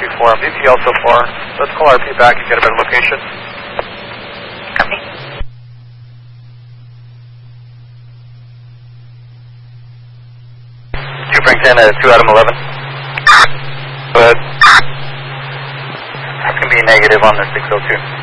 2-4 on VPL so far. Let's call RP back and get a better location. Copy. Frank 10 at 2 Adam 11. Go ahead. That's going to be a negative on the 602.